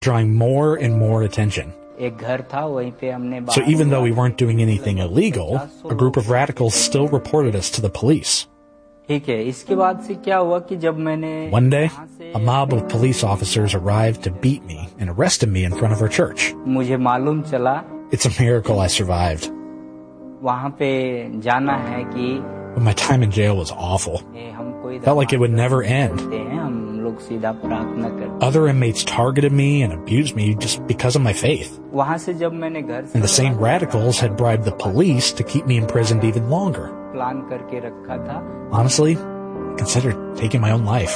drawing more and more attention. So even though we weren't doing anything illegal, a group of radicals still reported us to the police. One day, a mob of police officers arrived to beat me and arrested me in front of our church. It's a miracle I survived. But my time in jail was awful. Felt like it would never end. Other inmates targeted me and abused me just because of my faith. And the same radicals had bribed the police to keep me imprisoned even longer. Honestly, I considered taking my own life.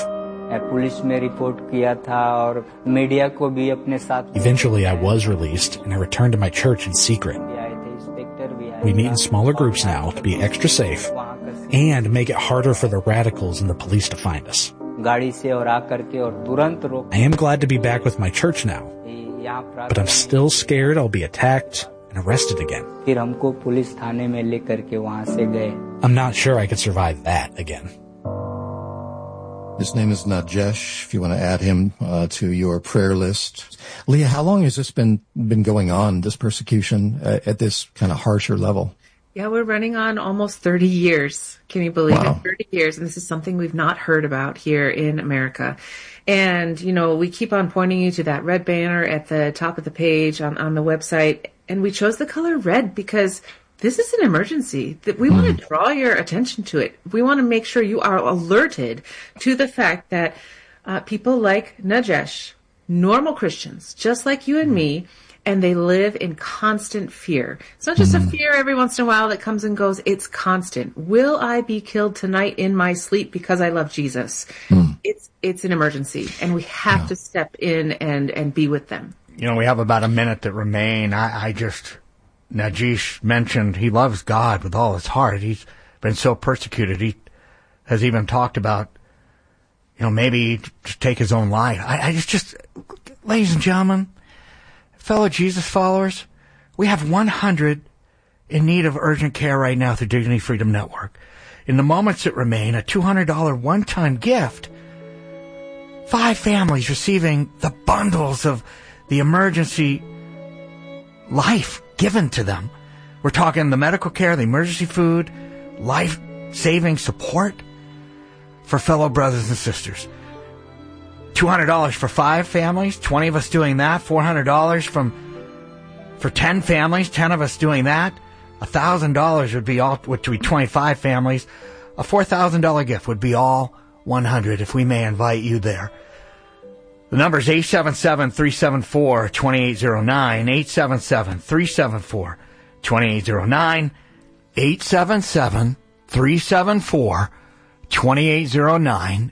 Eventually, I was released, and I returned to my church in secret. We meet in smaller groups now to be extra safe and make it harder for the radicals and the police to find us. I am glad to be back with my church now, but I'm still scared I'll be attacked and arrested again. I'm not sure I could survive that again. His name is Najesh, if you want to add him to your prayer list. Leah, how long has this been going on, this persecution, at this kind of harsher level? Yeah, we're running on almost 30 years. Can you believe Wow. it? 30 years. And this is something we've not heard about here in America. And, you know, we keep on pointing you to that red banner at the top of the page on the website. And we chose the color red because this is an emergency that we want to draw your attention to it. We want to make sure you are alerted to the fact that people like Najesh, normal Christians, just like you and me, and they live in constant fear. It's not just a fear every once in a while that comes and goes. It's constant. Will I be killed tonight in my sleep because I love Jesus? It's an emergency, and we have to step in and be with them. You know, we have about a minute that remain. Najesh mentioned he loves God with all his heart. He's been so persecuted. He has even talked about, you know, maybe just take his own life. I just, ladies and gentlemen, fellow Jesus followers, we have 100 in need of urgent care right now through Dignity Freedom Network. In the moments that remain, a $200 one-time gift. 5 families receiving the bundles of the emergency life given to them. We're talking the medical care, the emergency food, life-saving support for fellow brothers and sisters. $200 for 5 families, 20 of us doing that. $400 for 10 families, 10 of us doing that. $1,000 would be 25 families. A $4,000 gift would be all 100 if we may invite you there. The number is 877-374-2809, 877-374-2809, 877-374-2809,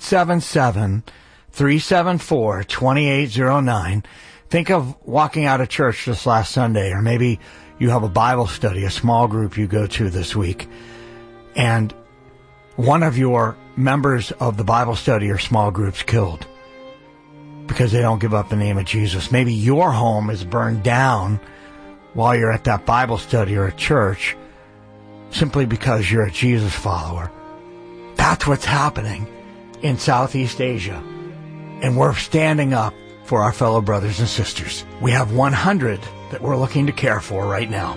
877-374-2809. Think of walking out of church this last Sunday, or maybe you have a Bible study, a small group you go to this week, and one of your members of the Bible study or small group's killed because they don't give up the name of Jesus. Maybe your home is burned down while you're at that Bible study or at church simply because you're a Jesus follower. That's what's happening in Southeast Asia. And we're standing up for our fellow brothers and sisters. We have 100 that we're looking to care for right now.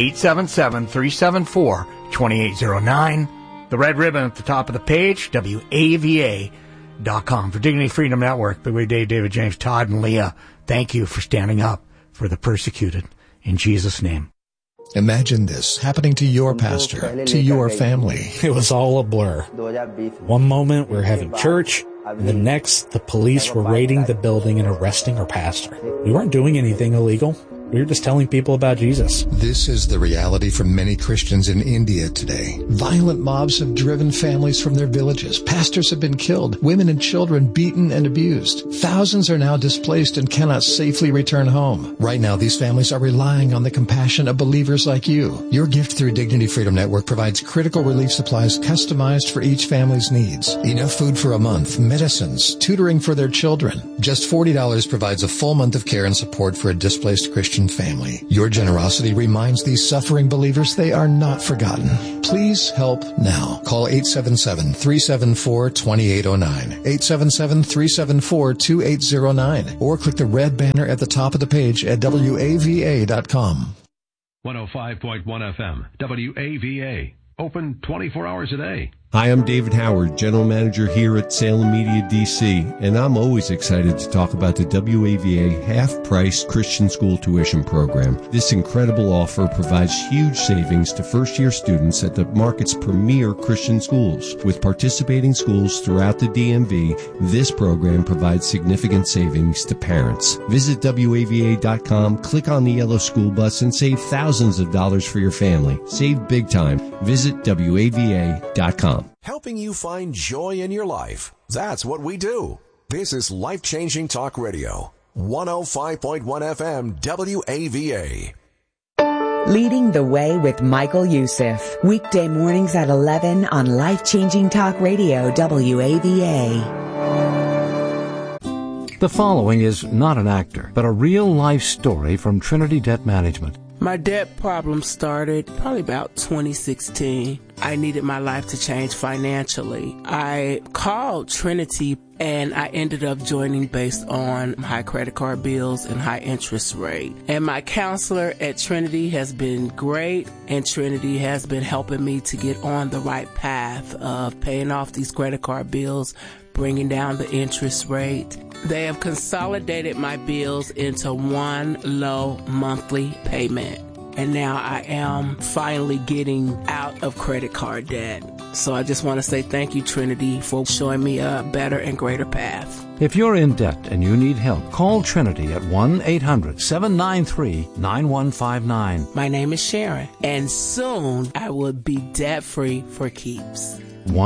877-374-2809. The red ribbon at the top of the page, WAVA.com. For Dignity Freedom Network, Big Way Dave, David James, Todd, and Leah, thank you for standing up for the persecuted. In Jesus' name. Imagine this happening to your pastor, to your family. It was all a blur. One moment we're having church, and the next the police were raiding the building and arresting our pastor. We weren't doing anything illegal. We were just telling people about Jesus. This is the reality for many Christians in India today. Violent mobs have driven families from their villages. Pastors have been killed. Women and children beaten and abused. Thousands are now displaced and cannot safely return home. Right now, these families are relying on the compassion of believers like you. Your gift through Dignity Freedom Network provides critical relief supplies customized for each family's needs. Enough food for a month, medicines, tutoring for their children. Just $40 provides a full month of care and support for a displaced Christian Christian family. Your generosity reminds these suffering believers they are not forgotten. Please help now. Call 877-374-2809, 877-374-2809, or click the red banner at the top of the page at WAVA.com. 105.1 FM, WAVA. Open 24 hours a day. Hi, I'm David Howard, General Manager here at Salem Media DC, and I'm always excited to talk about the WAVA half-price Christian school tuition program. This incredible offer provides huge savings to first-year students at the market's premier Christian schools. With participating schools throughout the DMV, this program provides significant savings to parents. Visit WAVA.com, click on the yellow school bus, and save thousands of dollars for your family. Save big time. Visit WAVA.com. Helping you find joy in your life. That's what we do. This is Life-Changing Talk Radio. 105.1 FM WAVA. Leading the Way with Michael Youssef. Weekday mornings at 11 on Life-Changing Talk Radio WAVA. The following is not an actor, but a real-life story from Trinity Debt Management. My debt problem started probably about 2016. I needed my life to change financially. I called Trinity and I ended up joining based on high credit card bills and high interest rate. And my counselor at Trinity has been great, and Trinity has been helping me to get on the right path of paying off these credit card bills, bringing down the interest rate. They have consolidated my bills into one low monthly payment. And now I am finally getting out of credit card debt. So I just want to say thank you, Trinity, for showing me a better and greater path. If you're in debt and you need help, call Trinity at 1-800-793-9159. My name is Sharon, and soon I will be debt-free for keeps.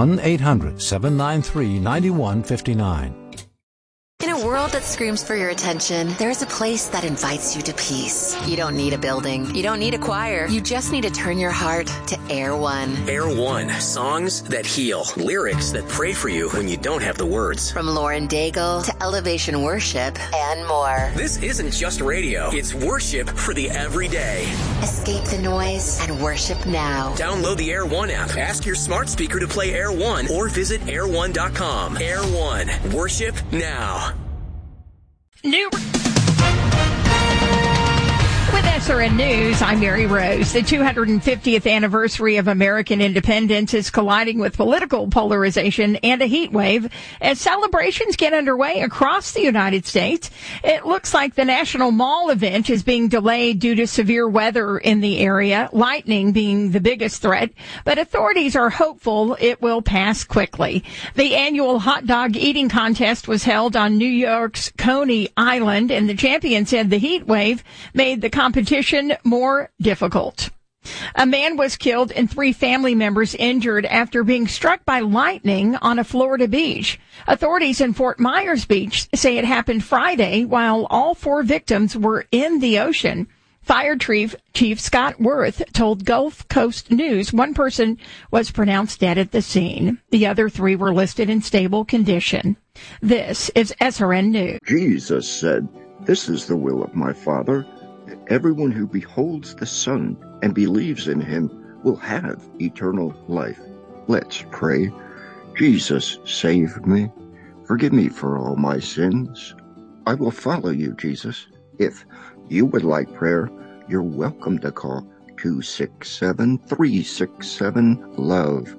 1-800-793-9159. In a world that screams for your attention, there's a place that invites you to peace. You don't need a building. You don't need a choir. You just need to turn your heart to Air One. Air One. Songs that heal. Lyrics that pray for you when you don't have the words. From Lauren Daigle to Elevation Worship and more. This isn't just radio. It's worship for the everyday. Escape the noise and worship now. Download the Air One app. Ask your smart speaker to play Air One or visit air1.com. Air One. Worship now. New With SRN News, I'm Mary Rose. The 250th anniversary of American independence is colliding with political polarization and a heat wave as celebrations get underway across the United States. It looks like the National Mall event is being delayed due to severe weather in the area, lightning being the biggest threat, but authorities are hopeful it will pass quickly. The annual hot dog eating contest was held on New York's Coney Island, and the champion said the heat wave made the competition more difficult. A man was killed and 3 family members injured after being struck by lightning on a Florida beach. Authorities in Fort Myers Beach say it happened Friday while all 4 victims were in the ocean. Fire Chief Scott Worth told Gulf Coast News 1 person was pronounced dead at the scene. The other 3 were listed in stable condition. This is SRN News. Jesus said, "This is the will of my Father. Everyone who beholds the Son and believes in him will have eternal life." Let's pray. Jesus, save me. Forgive me for all my sins. I will follow you, Jesus. If you would like prayer, you're welcome to call 267-367-LOVE.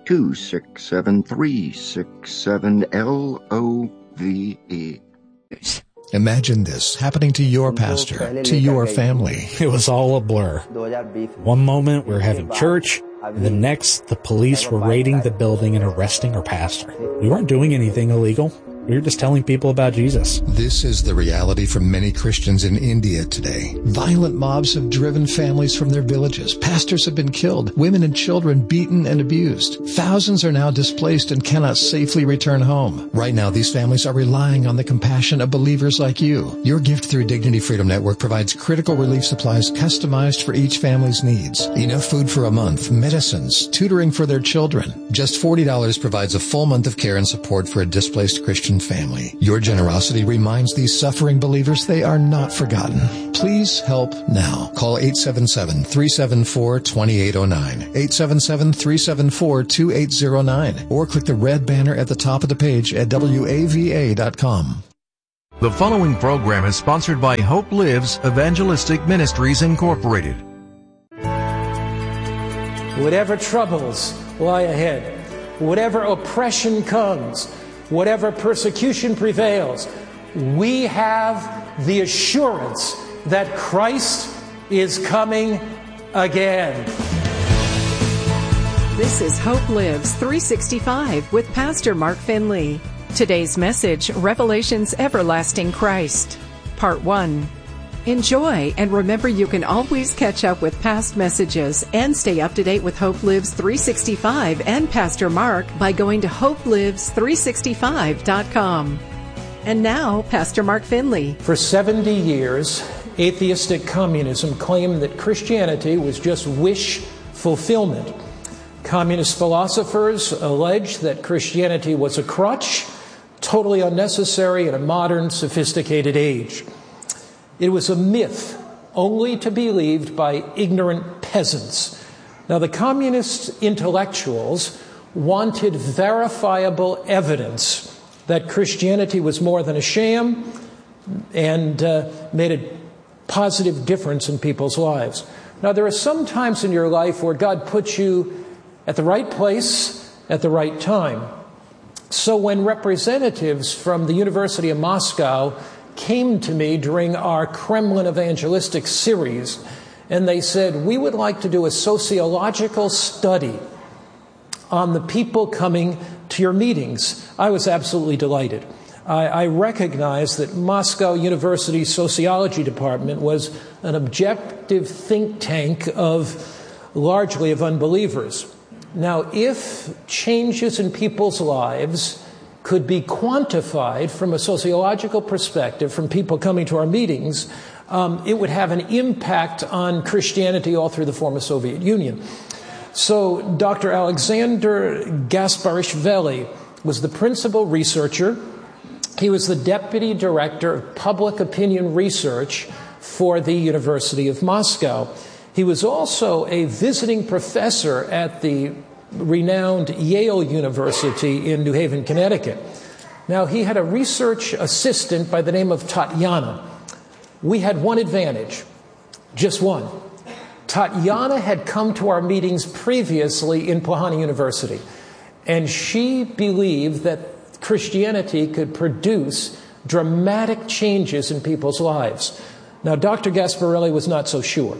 267-367-LOVE. Imagine this happening to your pastor, to your family. It was all a blur. One moment we're having church, and the next the police were raiding the building and arresting our pastor. We weren't doing anything illegal. We were just telling people about Jesus. This is the reality for many Christians in India today. Violent mobs have driven families from their villages. Pastors have been killed. Women and children beaten and abused. Thousands are now displaced and cannot safely return home. Right now, these families are relying on the compassion of believers like you. Your gift through Dignity Freedom Network provides critical relief supplies customized for each family's needs. Enough food for a month, medicines, tutoring for their children. Just $40 provides a full month of care and support for a displaced Christian Christian family. Your generosity reminds these suffering believers they are not forgotten. Please help now. Call 877-374-2809, 877-374-2809, or click the red banner at the top of the page at wava.com. The following program is sponsored by Hope Lives Evangelistic Ministries, Incorporated. Whatever troubles lie ahead, whatever oppression comes, whatever persecution prevails, we have the assurance that Christ is coming again. This is Hope Lives 365 with Pastor Mark Finley. Today's message, Revelation's Everlasting Christ. Part 1. Enjoy, and remember you can always catch up with past messages and stay up to date with Hope Lives 365 and Pastor Mark by going to hopelives365.com. And now, Pastor Mark Finley. For 70 years, atheistic communism claimed that Christianity was just wish fulfillment. Communist philosophers alleged that Christianity was a crutch, totally unnecessary in a modern, sophisticated age. It was a myth only to be believed by ignorant peasants. Now, the communist intellectuals wanted verifiable evidence that Christianity was more than a sham and made a positive difference in people's lives. Now, there are some times in your life where God puts you at the right place at the right time. So when representatives from the University of Moscow came to me during our Kremlin evangelistic series, and they said, we would like to do a sociological study on the people coming to your meetings, I was absolutely delighted. I recognized that Moscow University Sociology Department was an objective think tank largely of unbelievers. Now, if changes in people's lives could be quantified from a sociological perspective from people coming to our meetings, it would have an impact on Christianity all through the former Soviet Union. So Dr. Alexander Gasparishvili was the principal researcher. He was the deputy director of public opinion research for the University of Moscow. He was also a visiting professor at the renowned Yale University in New Haven, Connecticut. Now, he had a research assistant by the name of Tatiana. We had one advantage, just one. Tatiana had come to our meetings previously in Pohana University, and she believed that Christianity could produce dramatic changes in people's lives. Now, Dr. Gasparelli was not so sure.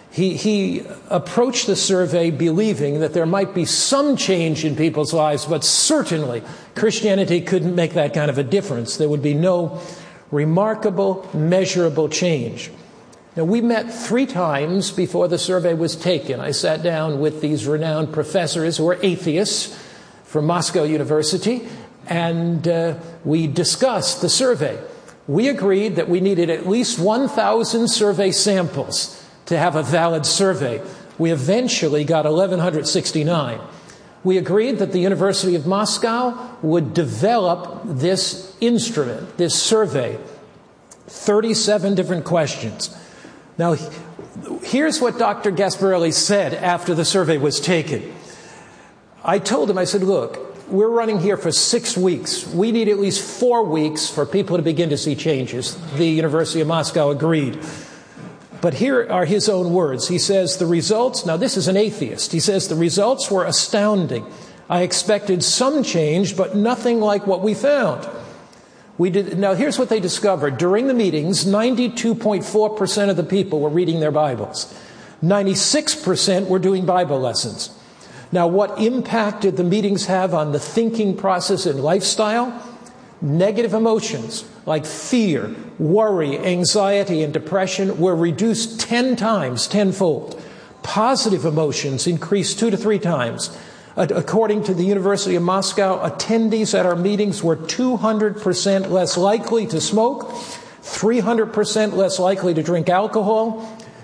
He approached the survey believing that there might be some change in people's lives, but certainly Christianity couldn't make that kind of a difference. There would be no remarkable, measurable change. Now, we met 3 times before the survey was taken. I sat down with these renowned professors who are atheists from Moscow University, and we discussed the survey. We agreed that we needed at least 1,000 survey samples to have a valid survey. We eventually got 1,169. We agreed that the University of Moscow would develop this instrument, this survey, 37 different questions. Now, here's what Dr. Gasparelli said after the survey was taken. I told him, I said, look, we're running here for 6 weeks. We need at least 4 weeks for people to begin to see changes. The University of Moscow agreed. But here are his own words. He says, the results, now this is an atheist, he says, the results were astounding. I expected some change, but nothing like what we found. Now here's what they discovered. During the meetings, 92.4% of the people were reading their Bibles. 96% were doing Bible lessons. Now, what impact did the meetings have on the thinking process and lifestyle? Negative emotions like fear, worry, anxiety, and depression were reduced tenfold. Positive emotions increased 2 to 3 times. According to the University of Moscow, attendees at our meetings were 200% less likely to smoke, 300% less likely to drink alcohol.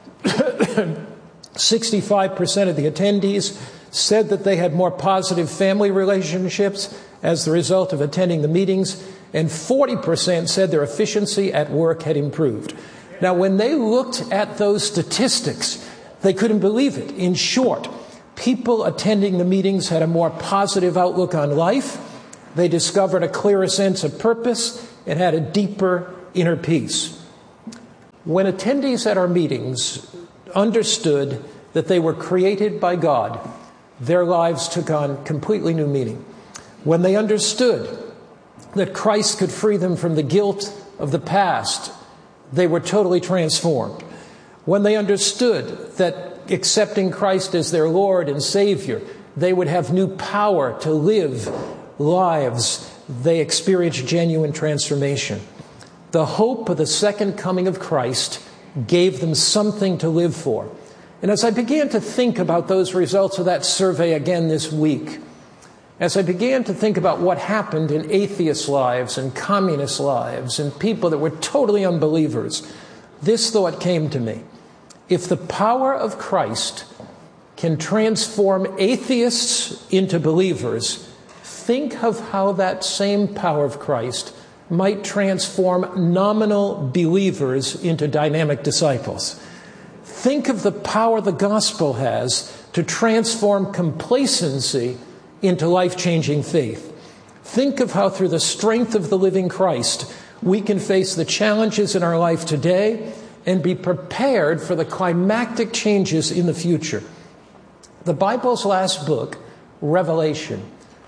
65% of the attendees said that they had more positive family relationships as the result of attending the meetings, and 40% said their efficiency at work had improved. Now, when they looked at those statistics, they couldn't believe it. In short, people attending the meetings had a more positive outlook on life. They discovered a clearer sense of purpose and had a deeper inner peace. When attendees at our meetings understood that they were created by God, their lives took on completely new meaning. When they understood that Christ could free them from the guilt of the past, they were totally transformed. When they understood that accepting Christ as their Lord and Savior, they would have new power to live lives, they experienced genuine transformation. The hope of the second coming of Christ gave them something to live for. And as I began to think about those results of that survey again this week, as I began to think about what happened in atheist lives and communist lives and people that were totally unbelievers, this thought came to me. If the power of Christ can transform atheists into believers, think of how that same power of Christ might transform nominal believers into dynamic disciples. Think of the power the gospel has to transform complacency into life-changing faith. Think of how through the strength of the living Christ, we can face the challenges in our life today and be prepared for the climactic changes in the future. The Bible's last book, Revelation,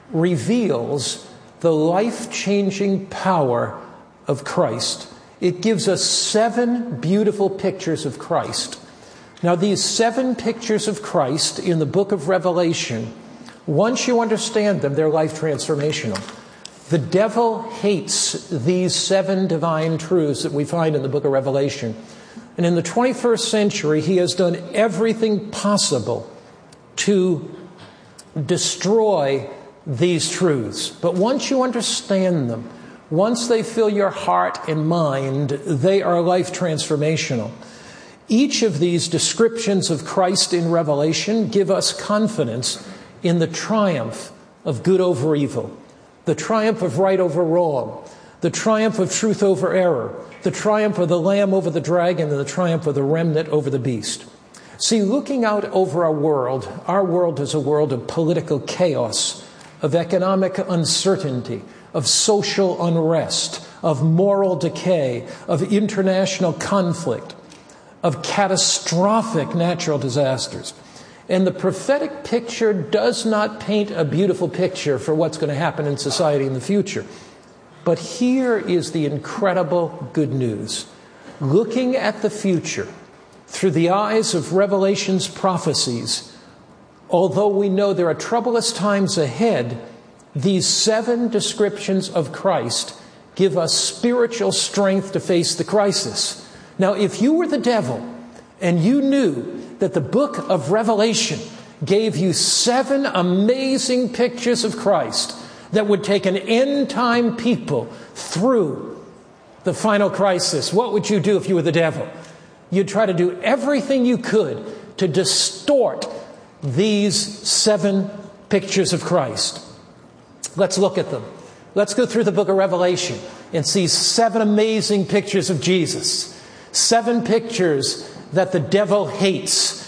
reveals the life-changing power of Christ. It gives us 7 beautiful pictures of Christ. Now, these 7 pictures of Christ in the book of Revelation, once you understand them, they're life transformational. The devil hates these 7 divine truths that we find in the book of Revelation. And in the 21st century, he has done everything possible to destroy these truths. But once you understand them, once they fill your heart and mind, they are life transformational. Each of these descriptions of Christ in Revelation give us confidence in the triumph of good over evil, the triumph of right over wrong, the triumph of truth over error, the triumph of the Lamb over the dragon, and the triumph of the remnant over the beast. See, looking out over our world is a world of political chaos, of economic uncertainty, of social unrest, of moral decay, of international conflict, of catastrophic natural disasters. And the prophetic picture does not paint a beautiful picture for what's going to happen in society in the future. But here is the incredible good news. Looking at the future through the eyes of Revelation's prophecies, although we know there are troublous times ahead, these 7 descriptions of Christ give us spiritual strength to face the crisis. Now, if you were the devil and you knew that the book of Revelation gave you 7 amazing pictures of Christ that would take an end-time people through the final crisis, what would you do if you were the devil? You'd try to do everything you could to distort these 7 pictures of Christ. Let's look at them. Let's go through the book of Revelation and see 7 amazing pictures of Jesus. 7 pictures that the devil hates.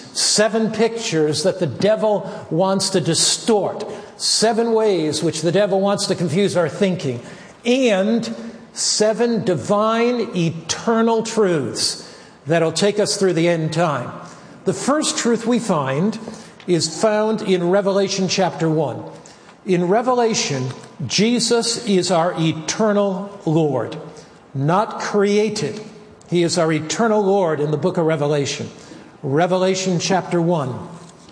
7 pictures that the devil wants to distort. 7 ways which the devil wants to confuse our thinking. And 7 divine, eternal truths that'll take us through the end time. The first truth we find is found in Revelation chapter 1. In Revelation, Jesus is our eternal Lord, not created. He is our eternal Lord in the book of Revelation. Revelation chapter 1.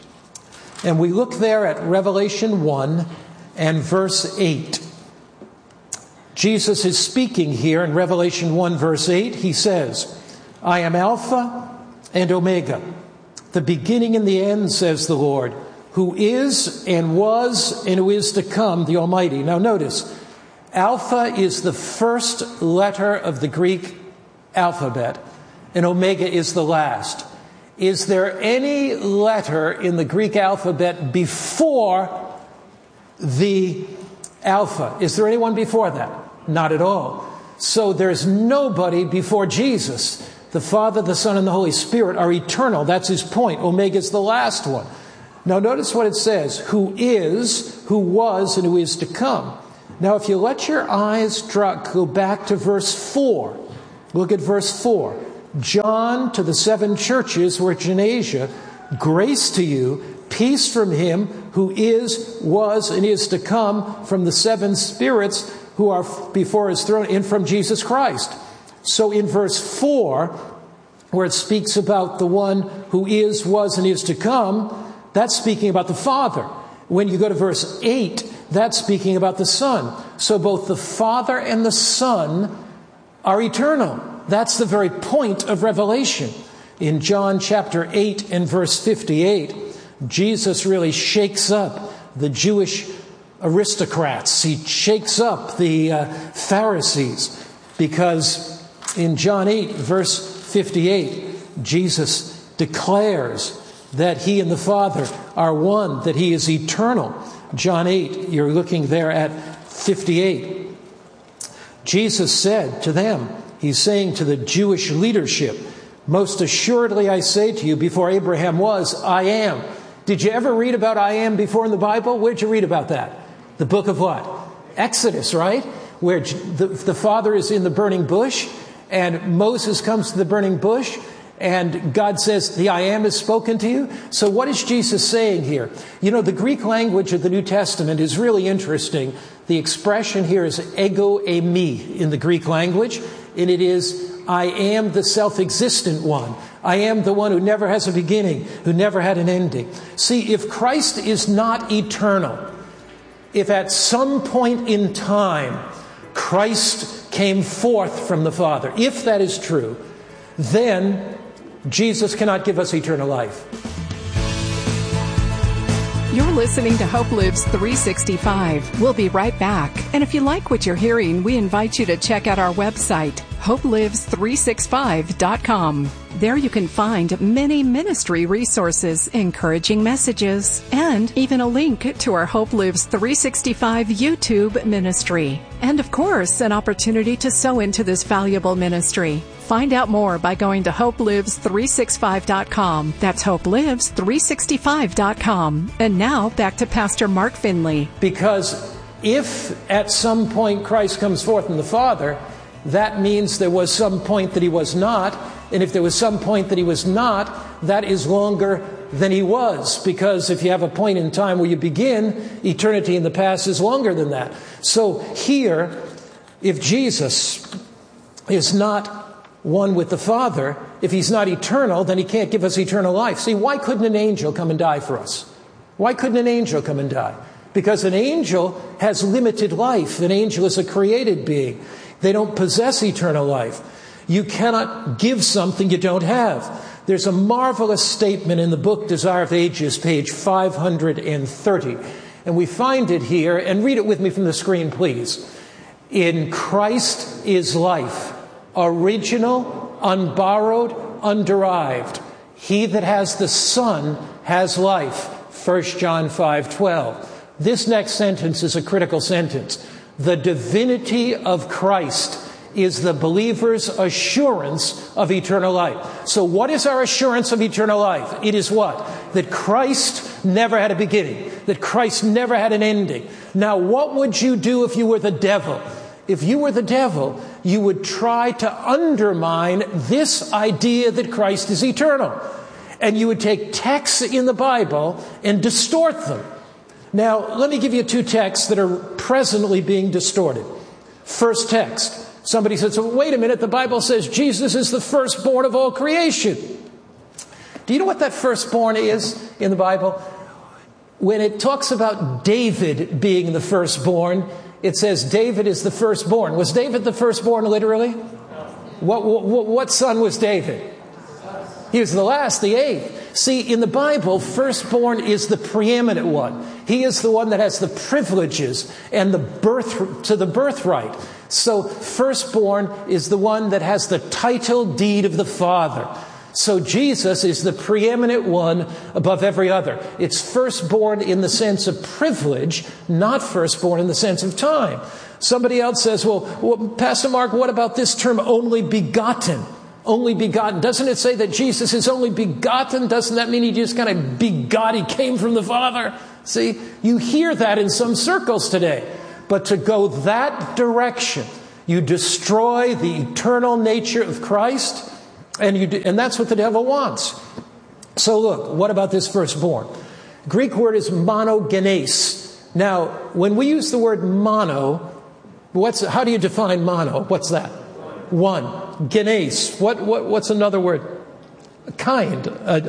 And we look there at Revelation 1 and verse 8. Jesus is speaking here in Revelation 1 verse 8. He says, I am Alpha and Omega, the beginning and the end, says the Lord, who is and was and who is to come, the Almighty. Now notice, Alpha is the first letter of the Greek alphabet, and Omega is the last. Is there any letter in the Greek alphabet before the Alpha? Is there anyone before that? Not at all. So there's nobody before Jesus. The Father, the Son, and the Holy Spirit are eternal. That's his point. Omega is the last one. Now notice what it says. Who is, who was, and who is to come. Now if you let your eyes go back to verse 4. Look at verse 4. John to the 7 churches which in Asia, grace to you, peace from him who is, was, and is to come, from the 7 spirits who are before his throne, and from Jesus Christ. So in verse 4, where it speaks about the one who is, was, and is to come, that's speaking about the Father. When you go to verse 8, that's speaking about the Son. So both the Father and the Son are eternal. That's the very point of Revelation. In John chapter 8 and verse 58, Jesus really shakes up the Jewish aristocrats. He shakes up the Pharisees, because in John 8 verse 58, Jesus declares that he and the Father are one, that he is eternal. John 8, you're looking there at 58. Jesus said to them, he's saying to the Jewish leadership, most assuredly I say to you, before Abraham was, I am. Did you ever read about I am before in the Bible? Where'd you read about that? The book of what? Exodus, right? Where the Father is in the burning bush, and Moses comes to the burning bush, and God says, the I am has spoken to you. So what is Jesus saying here? You know, the Greek language of the New Testament is really interesting. The expression here is ego eimi in the Greek language, and it is, I am the self-existent one. I am the one who never has a beginning, who never had an ending. See, if Christ is not eternal, if at some point in time Christ came forth from the Father, if that is true, then Jesus cannot give us eternal life. You're listening to Hope Lives 365. We'll be right back. And if you like what you're hearing, we invite you to check out our website, hopelives365.com. There you can find many ministry resources, encouraging messages, and even a link to our Hope Lives 365 YouTube ministry. And of course, an opportunity to sow into this valuable ministry. Find out more by going to hopelives365.com. That's hopelives365.com. And now back to Pastor Mark Finley. Because if at some point Christ comes forth in the Father, that means there was some point that he was not. And if there was some point that he was not, that is longer than he was. Because if you have a point in time where you begin, eternity in the past is longer than that. So here, if Jesus is not one with the Father, if he's not eternal, then he can't give us eternal life. See, why couldn't an angel come and die for us? Why couldn't an angel come and die? Because an angel has limited life. An angel is a created being. They don't possess eternal life. You cannot give something you don't have. There's a marvelous statement in the book Desire of Ages, page 530. And we find it here, and read it with me from the screen, please. In Christ is life, original, unborrowed, underived. He that has the Son has life. 1 John 5:12. This next sentence is a critical sentence. The divinity of Christ is the believer's assurance of eternal life. So what is our assurance of eternal life? It is what? That Christ never had a beginning. That Christ never had an ending. Now, what would you do if you were the devil? If you were the devil, you would try to undermine this idea that Christ is eternal. And you would take texts in the Bible and distort them. Now, let me give you 2 texts that are presently being distorted. First text. Somebody says, well, wait a minute, the Bible says Jesus is the firstborn of all creation. Do you know what that firstborn is in the Bible? When it talks about David being the firstborn, it says David is the firstborn. Was David the firstborn literally? What son was David? He was the last, the 8th. See, in the Bible, firstborn is the preeminent one. He is the one that has the privileges and the birthright. So firstborn is the one that has the title deed of the Father. So Jesus is the preeminent one above every other. It's firstborn in the sense of privilege, not firstborn in the sense of time. Somebody else says, well, Pastor Mark, what about this term only begotten? Only begotten. Doesn't it say that Jesus is only begotten? Doesn't that mean he just kind of begot? He came from the Father? See, you hear that in some circles today. But to go that direction, you destroy the eternal nature of Christ, and that's what the devil wants. So look, what about this firstborn? Greek word is monogenes. Now, when we use the word mono, how do you define mono? What's that? One. Genes. What's another word? Kind.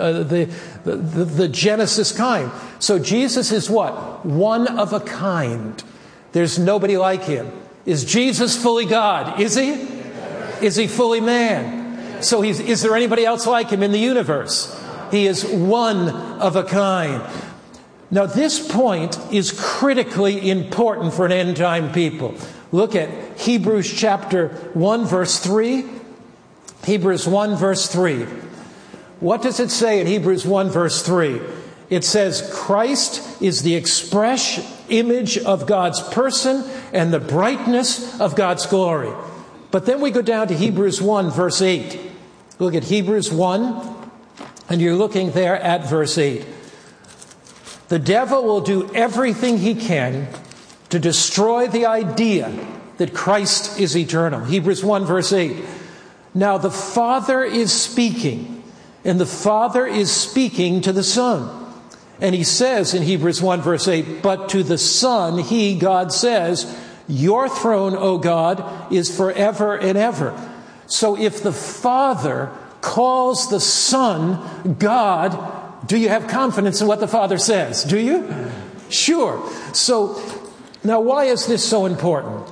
The Genesis kind. So Jesus is what? One of a kind. There's nobody like him. Is Jesus fully God? Is he? Is he fully man? So is there anybody else like him in the universe? He is one of a kind. Now this point is critically important for an end time people. Look at Hebrews chapter 1 verse 3. Hebrews 1 verse 3. What does it say in Hebrews 1 verse 3? It says, Christ is the express image of God's person and the brightness of God's glory. But then we go down to Hebrews 1 verse 8. Look at Hebrews 1, and you're looking there at verse 8. The devil will do everything he can to destroy the idea that Christ is eternal. Hebrews 1 verse 8. Now the Father is speaking, and the Father is speaking to the Son. And he says in Hebrews 1 verse 8, but to the Son, he, God, says, your throne, O God, is forever and ever. So if the Father calls the Son God, do you have confidence in what the Father says? Do you? Sure. So now why is this so important?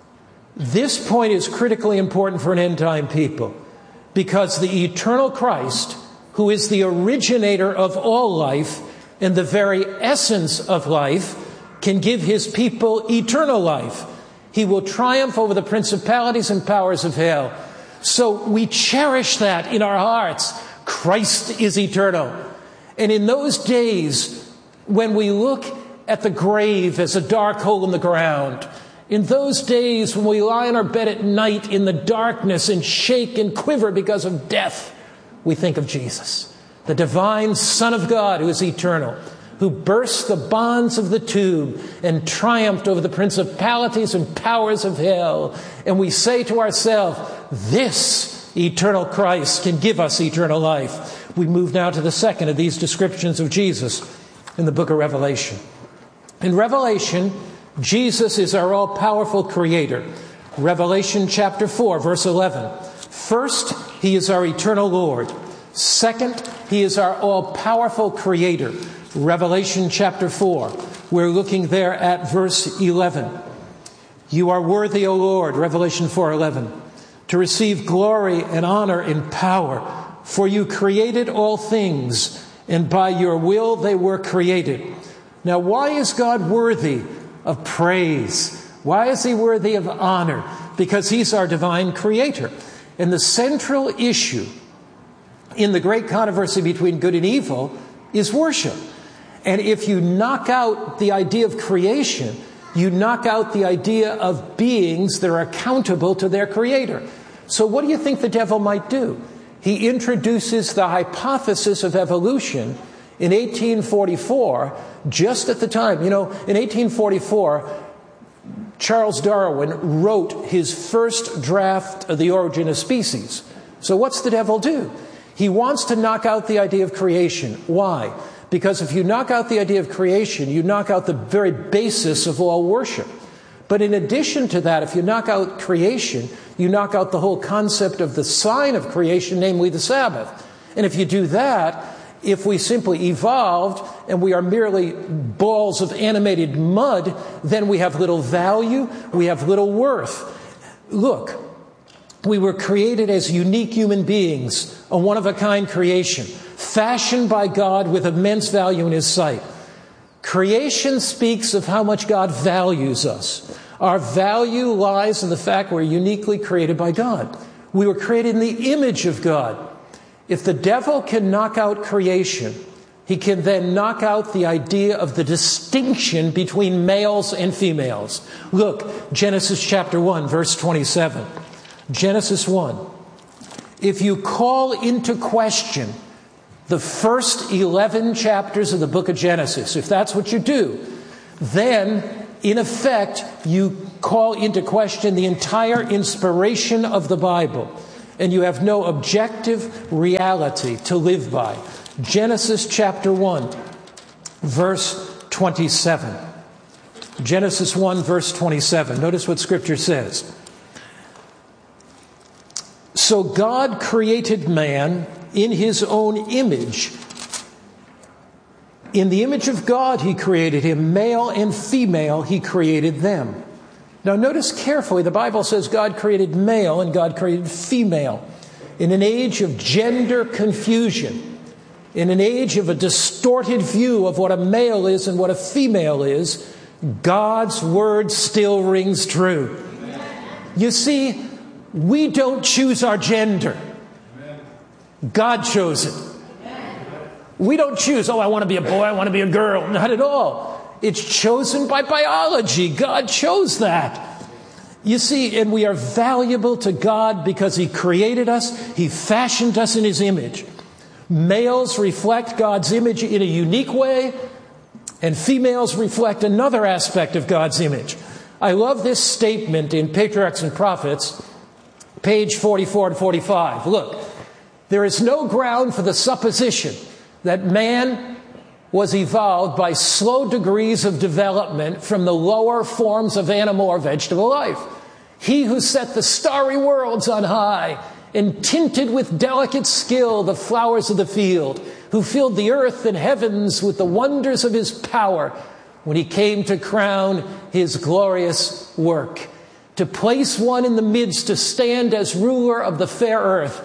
This point is critically important for an end time people, because the eternal Christ, who is the originator of all life and the very essence of life, can give his people eternal life. He will triumph over the principalities and powers of hell. So we cherish that in our hearts. Christ is eternal. And in those days, when we look at the grave as a dark hole in the ground, in those days when we lie in our bed at night in the darkness and shake and quiver because of death, we think of Jesus, the divine Son of God who is eternal, who burst the bonds of the tomb and triumphed over the principalities and powers of hell. And we say to ourselves, this eternal Christ can give us eternal life. We move now to the second of these descriptions of Jesus in the book of Revelation. In Revelation, Jesus is our all-powerful creator. Revelation chapter 4, verse 11. First, he is our eternal Lord. Second, he is our all-powerful creator. Revelation chapter 4. We're looking there at verse 11. You are worthy, O Lord, Revelation 4:11, to receive glory and honor and power, for you created all things, and by your will they were created. Now, why is God worthy of praise? Why is he worthy of honor? Because he's our divine creator. And the central issue in the great controversy between good and evil is worship. And if you knock out the idea of creation, you knock out the idea of beings that are accountable to their creator. So what do you think the devil might do? He introduces the hypothesis of evolution in 1844, just at the time. You know, in 1844, Charles Darwin wrote his first draft of The Origin of Species. So what's the devil do? He wants to knock out the idea of creation. Why? Because if you knock out the idea of creation, you knock out the very basis of all worship. But in addition to that, if you knock out creation, you knock out the whole concept of the sign of creation, namely the Sabbath. And if you do that, if we simply evolved and we are merely balls of animated mud, then we have little value, we have little worth. Look, we were created as unique human beings, a one-of-a-kind creation, fashioned by God with immense value in his sight. Creation speaks of how much God values us. Our value lies in the fact we're uniquely created by God. We were created in the image of God. If the devil can knock out creation, he can then knock out the idea of the distinction between males and females. Look, Genesis chapter 1, verse 27. Genesis 1. If you call into question the first 11 chapters of the book of Genesis, if that's what you do, then, in effect, you call into question the entire inspiration of the Bible, and you have no objective reality to live by. Genesis chapter 1, verse 27. Genesis 1, verse 27. Notice what Scripture says. So God created man in his own image. In the image of God he created him, male and female he created them. Now notice carefully, the Bible says God created male and God created female. In an age of gender confusion, in an age of a distorted view of what a male is and what a female is, God's word still rings true. You see, we don't choose our gender. God chose it. We don't choose, I want to be a boy, I want to be a girl. Not at all. It's chosen by biology. God chose that. You see, and we are valuable to God because He created us. He fashioned us in His image. Males reflect God's image in a unique way, and females reflect another aspect of God's image. I love this statement in Patriarchs and Prophets, page 44 and 45. Look, there is no ground for the supposition that man was evolved by slow degrees of development from the lower forms of animal or vegetable life. He who set the starry worlds on high and tinted with delicate skill the flowers of the field, who filled the earth and heavens with the wonders of His power, when He came to crown His glorious work, to place one in the midst to stand as ruler of the fair earth,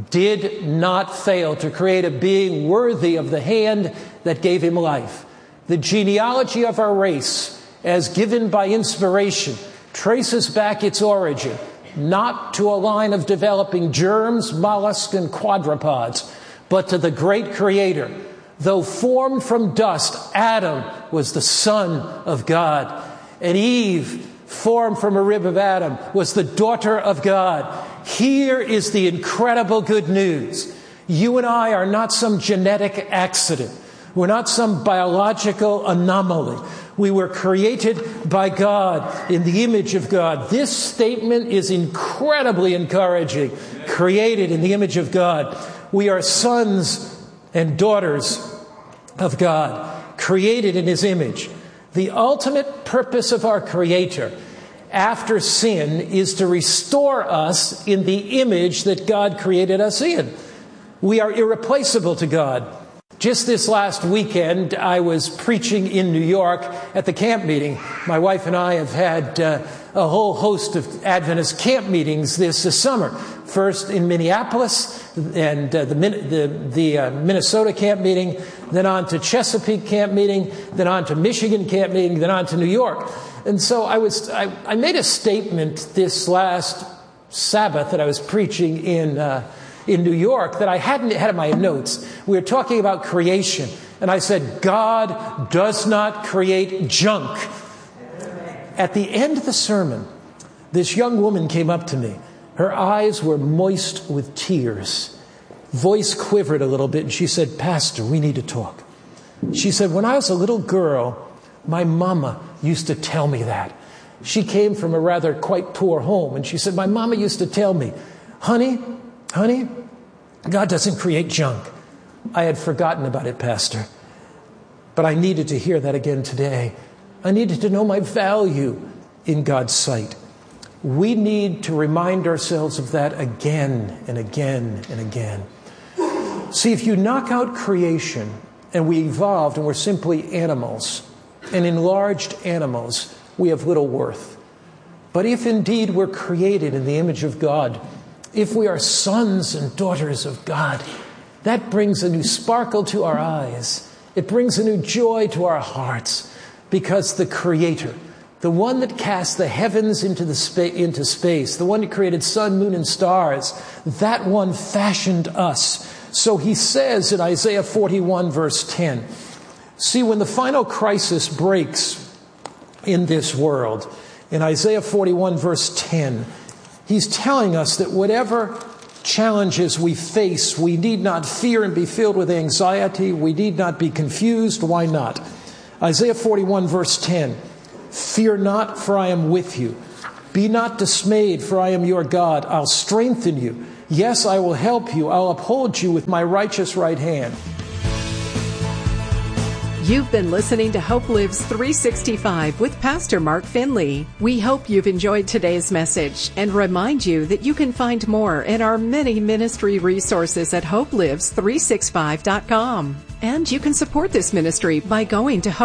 did not fail to create a being worthy of the hand that gave him life. The genealogy of our race, as given by inspiration, traces back its origin, not to a line of developing germs, mollusks, and quadrupeds, but to the great Creator. Though formed from dust, Adam was the Son of God, and Eve, formed from a rib of Adam, was the daughter of God. Here is the incredible good news. You and I are not some genetic accident. We're not some biological anomaly. We were created by God in the image of God. This statement is incredibly encouraging. Created in the image of God. We are sons and daughters of God, created in His image. The ultimate purpose of our Creator after sin is to restore us in the image that God created us in. We are irreplaceable to God. Just this last weekend, I was preaching in New York at the camp meeting. My wife and I have had a whole host of Adventist camp meetings this summer. First in Minneapolis, and the Minnesota camp meeting, then on to Chesapeake camp meeting, then on to Michigan camp meeting, then on to New York. And so I made a statement this last Sabbath that I was preaching in New York that I hadn't had in my notes. We were talking about creation, and I said, God does not create junk. At the end of the sermon, this young woman came up to me. Her eyes were moist with tears. Voice quivered a little bit, and she said, Pastor, we need to talk. She said, when I was a little girl, my mama used to tell me that. She came from a rather quite poor home, and she said, my mama used to tell me, honey, God doesn't create junk. I had forgotten about it, Pastor. But I needed to hear that again today. I needed to know my value in God's sight. We need to remind ourselves of that again and again and again. See, if you knock out creation and we evolved and we're simply animals, and enlarged animals, we have little worth. But if indeed we're created in the image of God, if we are sons and daughters of God, that brings a new sparkle to our eyes. It brings a new joy to our hearts, because the Creator, the one that cast the heavens into space, the one that created sun, moon, and stars, that one fashioned us So he says in Isaiah 41, verse 10, see, when the final crisis breaks in this world, in Isaiah 41, verse 10, he's telling us that whatever challenges we face, we need not fear and be filled with anxiety. We need not be confused. Why not? Isaiah 41, verse 10, fear not, for I am with you. Be not dismayed, for I am your God. I'll strengthen you. Yes, I will help you. I'll uphold you with my righteous right hand. You've been listening to Hope Lives 365 with Pastor Mark Finley. We hope you've enjoyed today's message and remind you that you can find more in our many ministry resources at hopelives365.com. And you can support this ministry by going to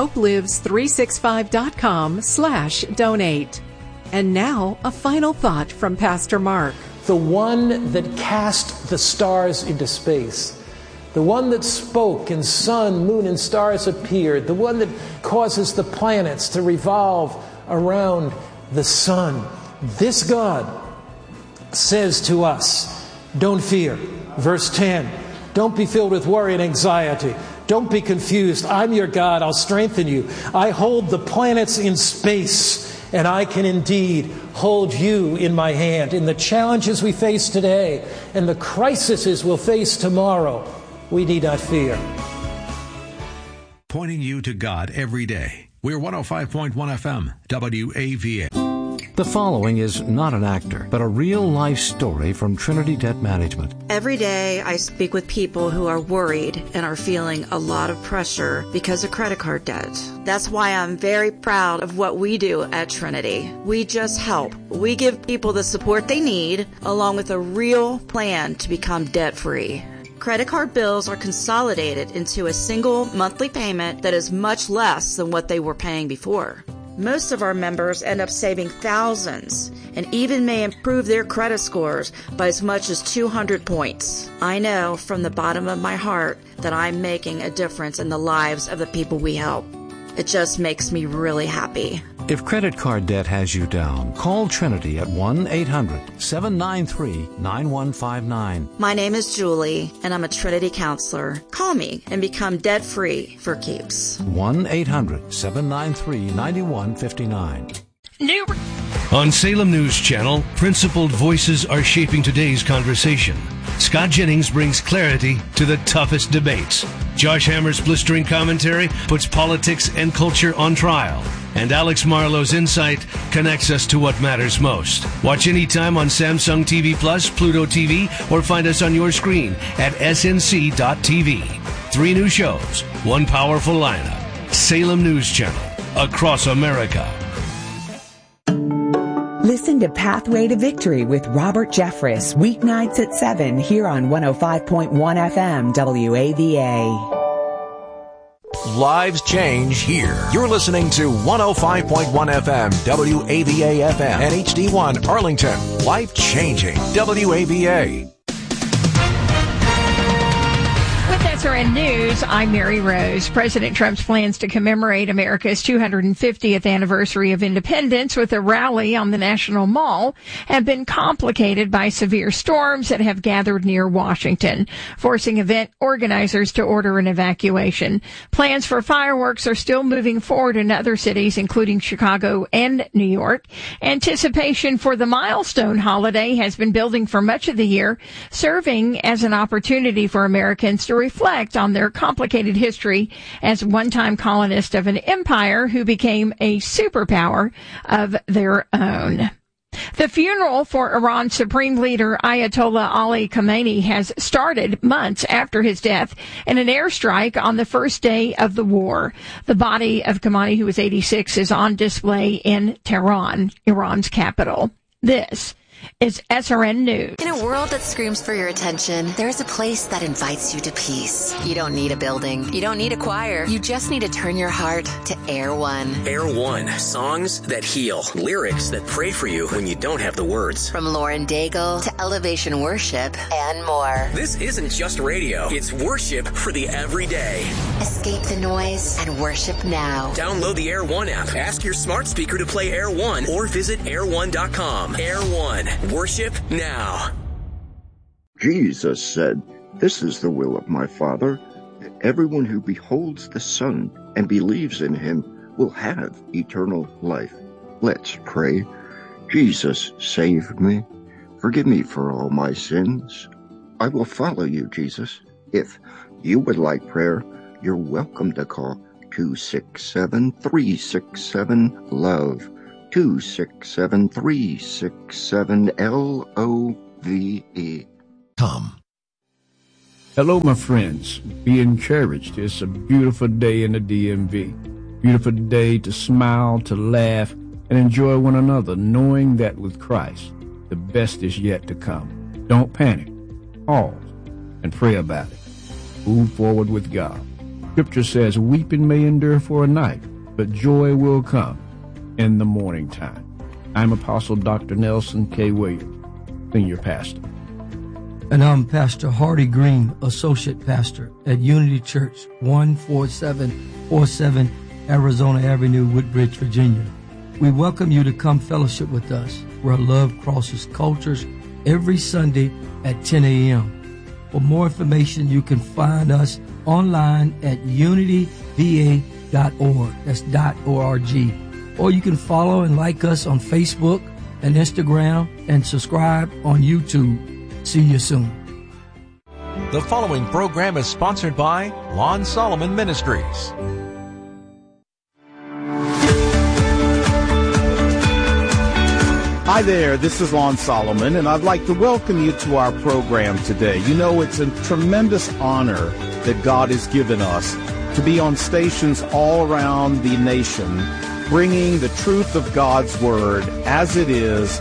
hopelives365.com/donate. And now, a final thought from Pastor Mark. The one that cast the stars into space, the one that spoke and sun, moon, and stars appeared, the one that causes the planets to revolve around the sun. This God says to us, don't fear. Verse 10, don't be filled with worry and anxiety. Don't be confused. I'm your God. I'll strengthen you. I hold the planets in space, and I can indeed hold you in my hand. In the challenges we face today and the crises we'll face tomorrow, we need not fear. Pointing you to God every day. We're 105.1 FM, WAVA. The following is not an actor, but a real-life story from Trinity Debt Management. Every day I speak with people who are worried and are feeling a lot of pressure because of credit card debt. That's why I'm very proud of what we do at Trinity. We just help. We give people the support they need, along with a real plan to become debt-free. Credit card bills are consolidated into a single monthly payment that is much less than what they were paying before. Most of our members end up saving thousands and even may improve their credit scores by as much as 200 points. I know from the bottom of my heart that I'm making a difference in the lives of the people we help. It just makes me really happy. If credit card debt has you down, call Trinity at 1-800-793-9159. My name is Julie, and I'm a Trinity counselor. Call me and become debt-free for keeps. 1-800-793-9159. On Salem News Channel, principled voices are shaping today's conversation. Scott Jennings brings clarity to the toughest debates. Josh Hammer's blistering commentary puts politics and culture on trial. And Alex Marlowe's insight connects us to what matters most. Watch anytime on Samsung TV Plus, Pluto TV, or find us on your screen at snc.tv. 3 new shows, 1 powerful lineup. Salem News Channel, across America. Listen to Pathway to Victory with Robert Jeffress, weeknights at 7 here on 105.1 FM WAVA. Lives change here. You're listening to 105.1 FM, WAVA FM, and HD1 Arlington. Life changing. WAVA. SRN News, I'm Mary Rose. President Trump's plans to commemorate America's 250th anniversary of independence with a rally on the National Mall have been complicated by severe storms that have gathered near Washington, forcing event organizers to order an evacuation. Plans for fireworks are still moving forward in other cities, including Chicago and New York. Anticipation for the milestone holiday has been building for much of the year, serving as an opportunity for Americans to reflect on their complicated history as one-time colonists of an empire who became a superpower of their own. The funeral for Iran's supreme leader Ayatollah Ali Khamenei has started months after his death in an airstrike on the first day of the war. The body of Khamenei, who was 86, is on display in Tehran, Iran's capital. This is SRN News. In a world that screams for your attention, there's a place that invites you to peace. You don't need a building. You don't need a choir. You just need to turn your heart to Air One. Air One. Songs that heal. Lyrics that pray for you when you don't have the words. From Lauren Daigle to Elevation Worship and more. This isn't just radio. It's worship for the everyday. Escape the noise and worship now. Download the Air One app. Ask your smart speaker to play Air One or visit air1.com. Air One. Worship now. Jesus said, This is the will of my Father, that everyone who beholds the Son and believes in him will have eternal life. Let's pray. Jesus, save me. Forgive me for all my sins. I will follow you, Jesus. If you would like prayer, you're welcome to call 267-367-LOVE. 267-367-LOVE. Come. Hello, my friends. Be encouraged. It's a beautiful day in the DMV. Beautiful day to smile, to laugh, and enjoy one another, knowing that with Christ, the best is yet to come. Don't panic. Pause and pray about it. Move forward with God. Scripture says, weeping may endure for a night, but joy will come in the morning time. I'm Apostle Dr. Nelson K. Williams, Senior Pastor. And I'm Pastor Hardy Green, Associate Pastor at Unity Church, 14747 Arizona Avenue, Woodbridge, Virginia. We welcome you to come fellowship with us, where love crosses cultures, every Sunday at 10 a.m. For more information, you can find us online at unityva.org. That's .org. Or you can follow and like us on Facebook and Instagram and subscribe on YouTube. See you soon. The following program is sponsored by Lon Solomon Ministries. Hi there, this is Lon Solomon, and I'd like to welcome you to our program today. You know, it's a tremendous honor that God has given us to be on stations all around the nation, bringing the truth of God's Word as it is,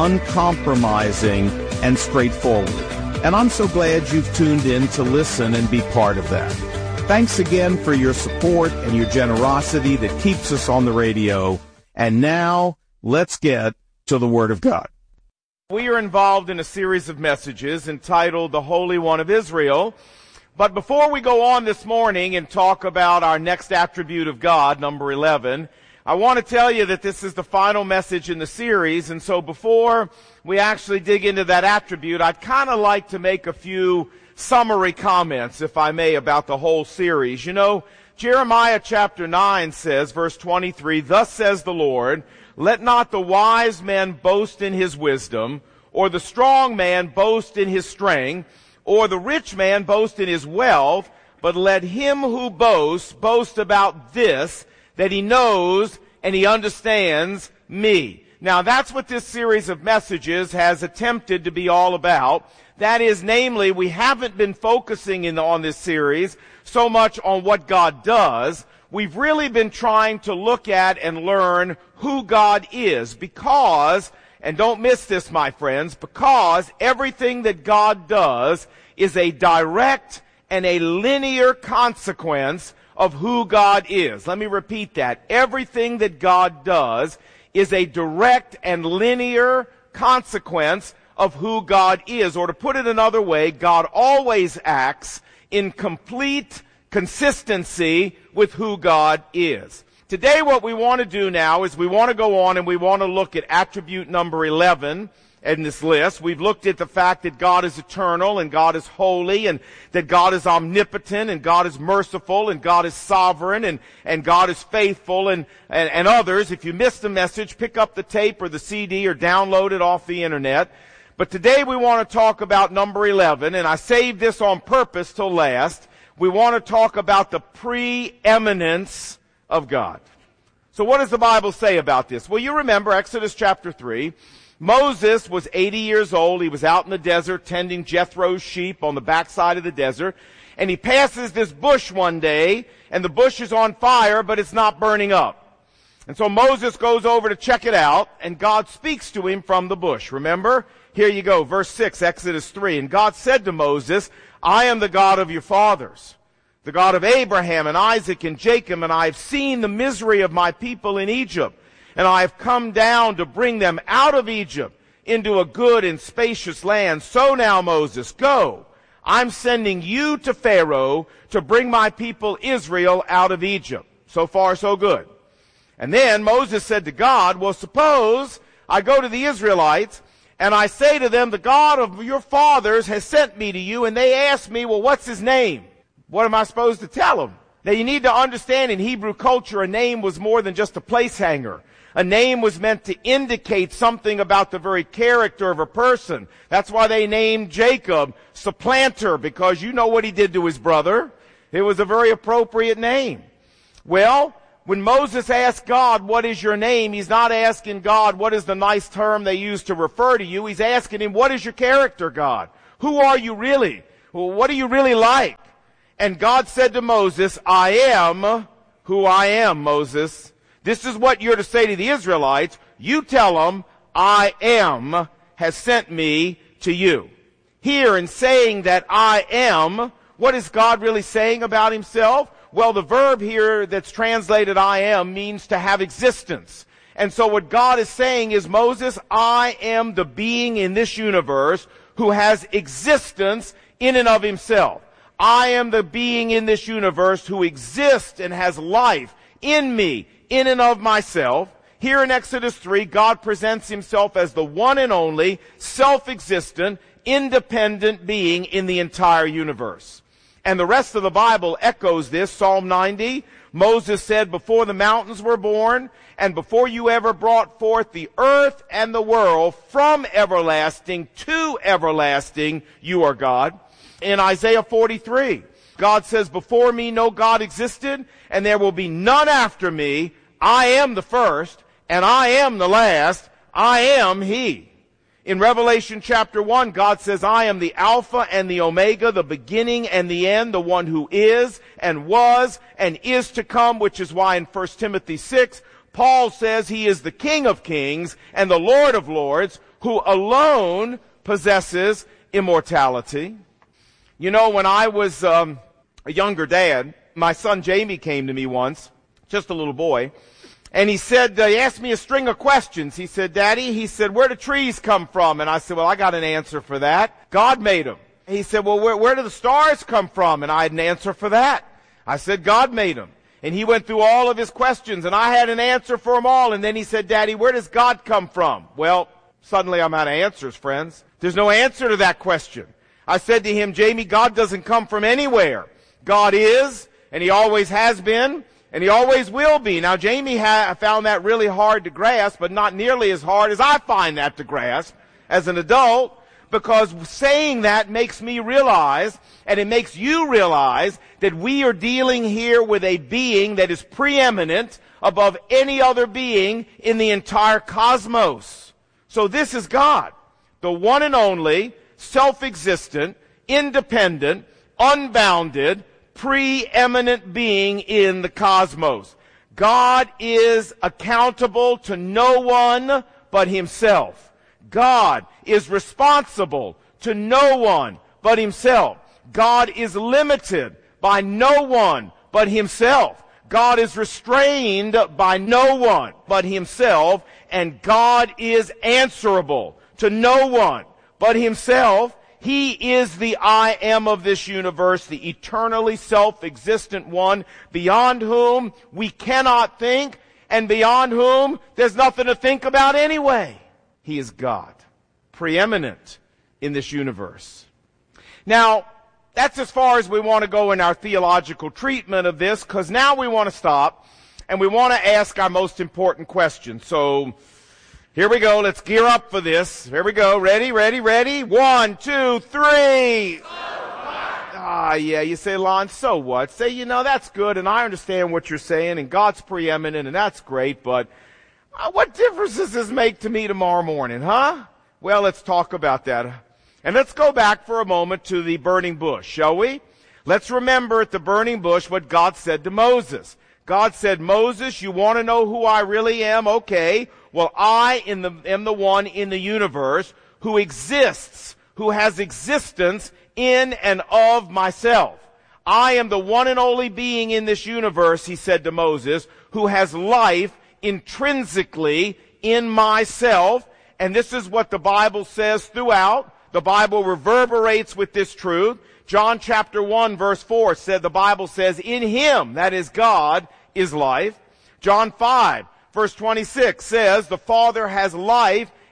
uncompromising and straightforward. And I'm so glad you've tuned in to listen and be part of that. Thanks again for your support and your generosity that keeps us on the radio. And now, let's get to the Word of God. We are involved in a series of messages entitled The Holy One of Israel. But before we go on this morning and talk about our next attribute of God, number 11, I want to tell you that this is the final message in the series, and so before we actually dig into that attribute, I'd kind of like to make a few summary comments, if I may, about the whole series. You know, Jeremiah chapter 9 says, verse 23, "Thus says the Lord, let not the wise man boast in his wisdom, or the strong man boast in his strength, or the rich man boast in his wealth, but let him who boasts boast about this, that he knows and he understands me." Now that's what this series of messages has attempted to be all about. That is, namely, we haven't been focusing on this series so much on what God does. We've really been trying to look at and learn who God is, because, and don't miss this, my friends, because everything that God does is a direct and a linear consequence of who God is. Let me repeat that. Everything that God does is a direct and linear consequence of who God is. Or to put it another way, God always acts in complete consistency with who God is. Today what we want to do now is we want to go on and we want to look at attribute number 11 in this list. We've looked at the fact that God is eternal and God is holy and that God is omnipotent and God is merciful and God is sovereign and God is faithful and others. If you missed the message, pick up the tape or the CD or download it off the internet. But today we want to talk about number 11, and I saved this on purpose till last. We want to talk about the preeminence of God. So what does the Bible say about this? Well, you remember Exodus chapter 3. Moses was 80 years old. He was out in the desert tending Jethro's sheep on the backside of the desert. And he passes this bush one day, and the bush is on fire, but it's not burning up. And so Moses goes over to check it out, and God speaks to him from the bush. Remember? Here you go, verse 6, Exodus 3. "And God said to Moses, I am the God of your fathers, the God of Abraham and Isaac and Jacob, and I have seen the misery of my people in Egypt. And I have come down to bring them out of Egypt into a good and spacious land. So now, Moses, go. I'm sending you to Pharaoh to bring my people Israel out of Egypt." So far, so good. And then Moses said to God, "Well, suppose I go to the Israelites And I say to them, the God of your fathers has sent me to you. And they ask me, well, what's his name? What am I supposed to tell them? Now you need to understand, in Hebrew culture, a name was more than just a place hanger. A name was meant to indicate something about the very character of a person. That's why they named Jacob Supplanter, because you know what he did to his brother. It was a very appropriate name. Well, when Moses asked God, what is your name? He's not asking God, what is the nice term they use to refer to you? He's asking him, what is your character, God? Who are you really? Well, what are you really like? And God said to Moses, I am who I am, Moses. This is what you're to say to the Israelites. You tell them, I am has sent me to you. Here, in saying that I am, what is God really saying about himself? Well, the verb here that's translated I am means to have existence. And so what God is saying is, Moses, I am the being in this universe who has existence in and of himself. I am the being in this universe who exists and has life in me, in and of myself. Here in Exodus 3, God presents himself as the one and only, self-existent, independent being in the entire universe. And the rest of the Bible echoes this. Psalm 90, Moses said, before the mountains were born, and before you ever brought forth the earth and the world, from everlasting to everlasting, you are God. In Isaiah 43, God says, before me no God existed, and there will be none after me. I am the first, and I am the last. I am He. In Revelation chapter 1, God says, I am the Alpha and the Omega, the beginning and the end, the one who is and was and is to come, which is why in 1 Timothy 6, Paul says he is the King of kings and the Lord of lords, who alone possesses immortality. You know, when I was a younger dad, my son Jamie came to me once, just a little boy, and he said, he asked me a string of questions. He said, Daddy, he said, where do trees come from? And I said, well, I got an answer for that. God made them. He said, well, where do the stars come from? And I had an answer for that. I said, God made them. And he went through all of his questions, and I had an answer for them all. And then he said, Daddy, where does God come from? Well, suddenly I'm out of answers, friends. There's no answer to that question. I said to him, Jamie, God doesn't come from anywhere. God is, and he always has been, and he always will be. Now, Jamie found that really hard to grasp, but not nearly as hard as I find that to grasp as an adult, because saying that makes me realize, and it makes you realize, that we are dealing here with a being that is preeminent above any other being in the entire cosmos. So this is God, the one and only, self-existent, independent, unbounded, preeminent being in the cosmos. God is accountable to no one but himself. God is responsible to no one but himself. God is limited by no one but himself. God is restrained by no one but himself. And God is answerable to no one but himself. He is the I am of this universe, the eternally self-existent one, beyond whom we cannot think, and beyond whom there's nothing to think about anyway. He is God, preeminent in this universe. Now, that's as far as we want to go in our theological treatment of this, because now we want to stop, and we want to ask our most important question. So, here we go. Let's gear up for this. Here we go. Ready, ready, ready. 1, 2, 3. Yeah, you say, Lon, so what? Say, you know, that's good, and I understand what you're saying, and God's preeminent, and that's great, but what difference does this make to me tomorrow morning, huh? Well, let's talk about that. And let's go back for a moment to the burning bush, shall we? Let's remember at the burning bush what God said to Moses. God said, Moses, you want to know who I really am? Okay. Well, I am the one in the universe who exists, who has existence in and of myself. I am the one and only being in this universe, he said to Moses, who has life intrinsically in myself. And this is what the Bible says throughout. The Bible reverberates with this truth. John chapter 1 verse 4 said, the Bible says, in him, that is God, is life. John 5 verse 26 says, the Father has life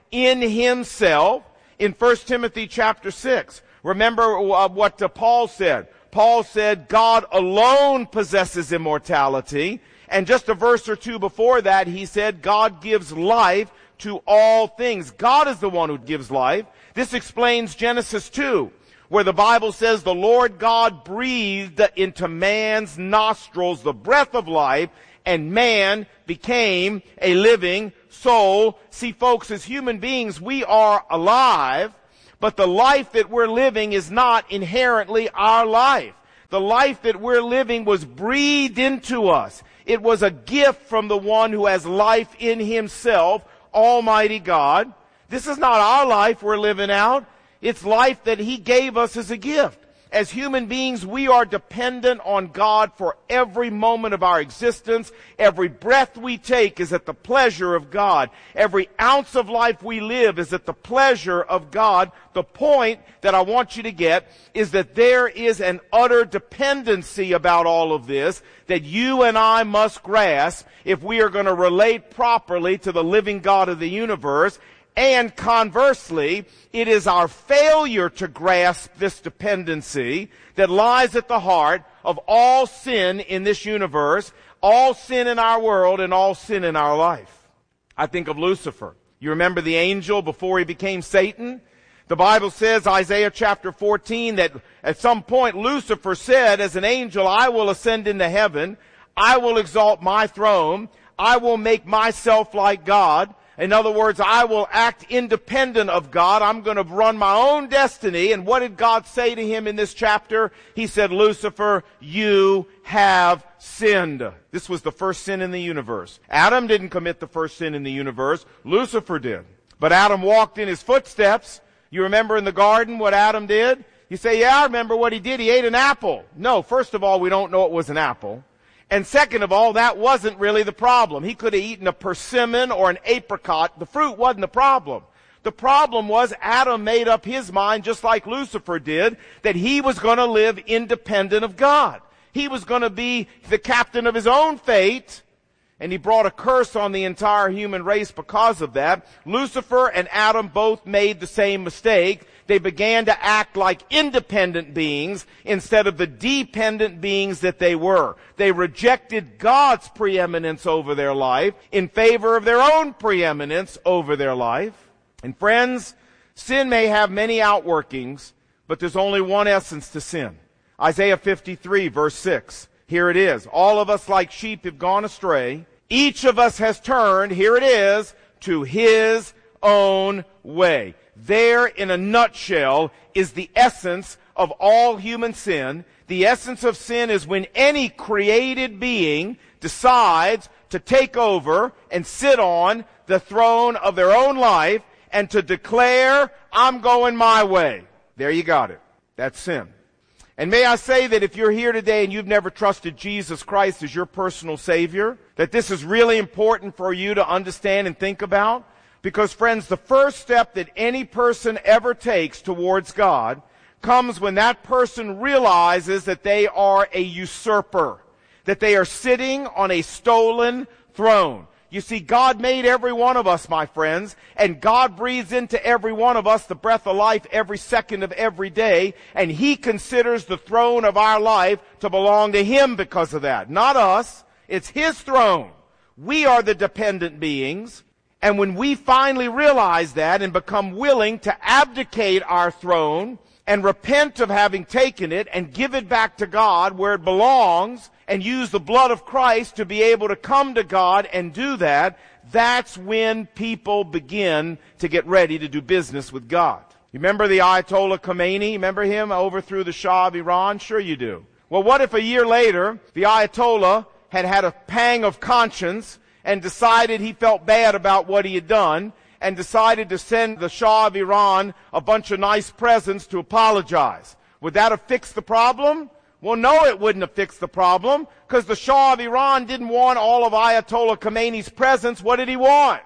in himself. In 1 Timothy chapter 6, remember what Paul said. Paul said God alone possesses immortality. And just a verse or two before that, he said God gives life to all things. God is the one who gives life. This explains Genesis 2, where the Bible says the Lord God breathed into man's nostrils the breath of life, and man became a living soul. See, folks, as human beings, we are alive, but the life that we're living is not inherently our life. The life that we're living was breathed into us. It was a gift from the one who has life in himself, Almighty God. This is not our life we're living out. It's life that he gave us as a gift. As human beings, we are dependent on God for every moment of our existence. Every breath we take is at the pleasure of God. Every ounce of life we live is at the pleasure of God. The point that I want you to get is that there is an utter dependency about all of this that you and I must grasp if we are going to relate properly to the living God of the universe. And conversely, it is our failure to grasp this dependency that lies at the heart of all sin in this universe, all sin in our world, and all sin in our life. I think of Lucifer. You remember the angel before he became Satan? The Bible says, Isaiah chapter 14, that at some point Lucifer said as an angel, I will ascend into heaven, I will exalt my throne, I will make myself like God. In other words, I will act independent of God. I'm going to run my own destiny. And what did God say to him in this chapter? He said, Lucifer, you have sinned. This was the first sin in the universe. Adam didn't commit the first sin in the universe. Lucifer did. But Adam walked in his footsteps. You remember in the garden what Adam did? You say, yeah, I remember what he did. He ate an apple. No, first of all, we don't know it was an apple. And second of all, that wasn't really the problem. He could have eaten a persimmon or an apricot. The fruit wasn't the problem. The problem was Adam made up his mind, just like Lucifer did, that he was going to live independent of God. He was going to be the captain of his own fate, and he brought a curse on the entire human race because of that. Lucifer and Adam both made the same mistake. They began to act like independent beings instead of the dependent beings that they were. They rejected God's preeminence over their life in favor of their own preeminence over their life. And friends, sin may have many outworkings, but there's only one essence to sin. Isaiah 53 verse 6. Here it is. All of us like sheep have gone astray. Each of us has turned, here it is, to his own way. There, in a nutshell, is the essence of all human sin. The essence of sin is when any created being decides to take over and sit on the throne of their own life and to declare, I'm going my way. There you got it. That's sin. And may I say that if you're here today and you've never trusted Jesus Christ as your personal Savior, that this is really important for you to understand and think about. Because, friends, the first step that any person ever takes towards God comes when that person realizes that they are a usurper, that they are sitting on a stolen throne. You see, God made every one of us, my friends, and God breathes into every one of us the breath of life every second of every day, and He considers the throne of our life to belong to Him because of that. Not us. It's His throne. We are the dependent beings. And when we finally realize that and become willing to abdicate our throne and repent of having taken it and give it back to God where it belongs and use the blood of Christ to be able to come to God and do that, that's when people begin to get ready to do business with God. You remember the Ayatollah Khomeini? Remember him? Overthrew the Shah of Iran? Sure you do. Well, what if a year later the Ayatollah had had a pang of conscience and decided he felt bad about what he had done and decided to send the Shah of Iran a bunch of nice presents to apologize? Would that have fixed the problem? Well, no, it wouldn't have fixed the problem, because the Shah of Iran didn't want all of Ayatollah Khomeini's presents. What did he want?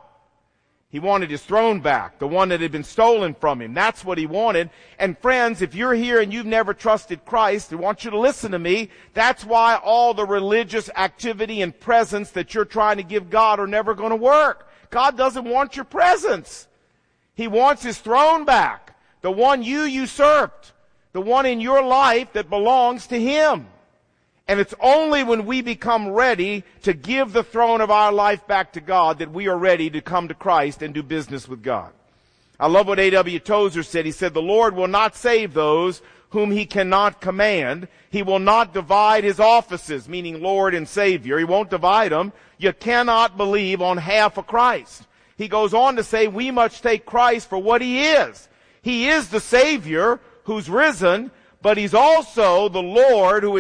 He wanted his throne back, the one that had been stolen from him. That's what he wanted. And friends, if you're here and you've never trusted Christ, I want you to listen to me. That's why all the religious activity and presents that you're trying to give God are never going to work. God doesn't want your presents. He wants his throne back, the one you usurped, the one in your life that belongs to him. And it's only when we become ready to give the throne of our life back to God that we are ready to come to Christ and do business with God. I love what A.W. Tozer said. He said, the Lord will not save those whom he cannot command. He will not divide his offices, meaning Lord and Savior. He won't divide them. You cannot believe on half of Christ. He goes on to say we must take Christ for what he is. He is the Savior who's risen, but he's also the Lord who